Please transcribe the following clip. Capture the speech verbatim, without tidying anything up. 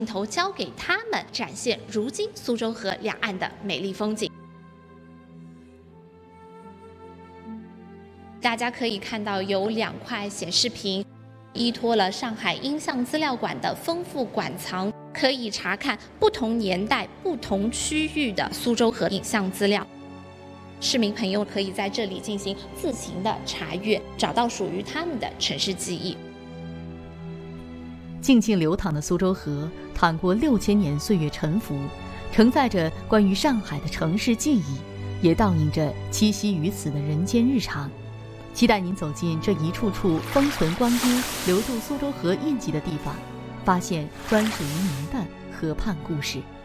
头交给他们，展现如今苏州河两岸的美丽风景。大家可以看到有两块显示屏，依托了上海音像资料馆的丰富馆藏，可以查看不同年代、不同区域的苏州河影像资料。市民朋友可以在这里进行自行的查阅，找到属于他们的城市记忆。 静静流淌的苏州河，淌过六千年岁月沉浮，承载着关于上海的城市记忆，也倒映着栖息于此的人间日常。期待您走进这一处处封存光阴、留住苏州河印记的地方，发现专属于您的河畔故事。